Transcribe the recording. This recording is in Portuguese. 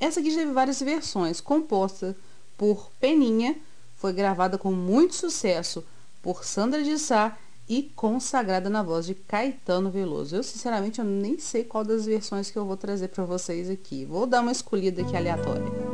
Essa aqui já teve várias versões, composta por Peninha, foi gravada com muito sucesso por Sandra de Sá e consagrada na voz de Caetano Veloso. Eu, sinceramente, eu nem sei qual das versões que eu vou trazer para vocês aqui. Vou dar uma escolhida aqui aleatória.